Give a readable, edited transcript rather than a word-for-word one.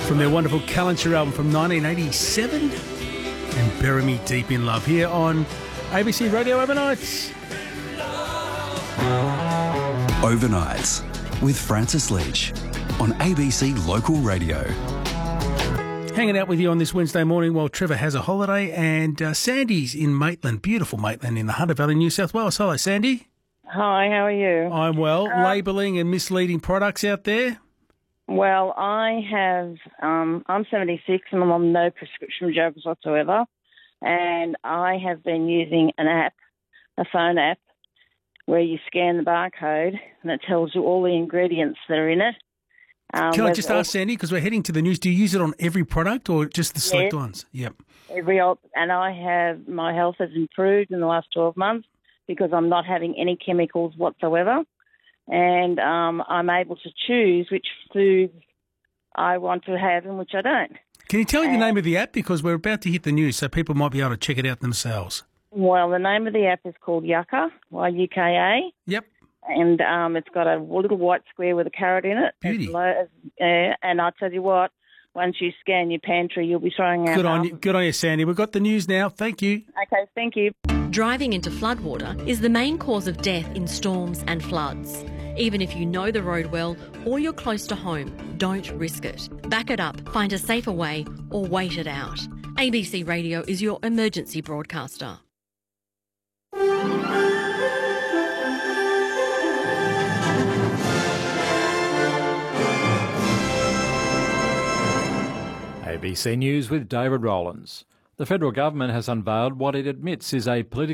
from their wonderful Calendar album from 1987 and Bury Me Deep in Love here on ABC Radio Overnights. Overnights with Francis Leach on ABC Local Radio. Hanging out with you on this Wednesday morning while Trevor has a holiday, and Sandy's in Maitland, beautiful Maitland in the Hunter Valley, New South Wales. Hello, Sandy. Hi, how are you? I'm well. Labelling and misleading products out there? Well, I have, I'm 76 and I'm on no prescription drugs whatsoever. And I have been using an app, a phone app, where you scan the barcode and it tells you all the ingredients that are in it. Can I just ask, Sandy, because we're heading to the news, do you use it on every product or just the select ones? Yep. And I have, my health has improved in the last 12 months because I'm not having any chemicals whatsoever. And I'm able to choose which foods I want to have and which I don't. Can you tell me the name of the app? Because we're about to hit the news, so people might be able to check it out themselves. Well, the name of the app is called Yucca, Y-U-K-A. Yep. And it's got a little white square with a carrot in it. Beauty. And I'll tell you what, once you scan your pantry, you'll be throwing out... Good on you, Sandy. We've got the news now. Thank you. Okay, thank you. Driving into floodwater is the main cause of death in storms and floods. Even if you know the road well or you're close to home, don't risk it. Back it up, find a safer way or wait it out. ABC Radio is your emergency broadcaster. ABC News with David Rowlands. The federal government has unveiled what it admits is a political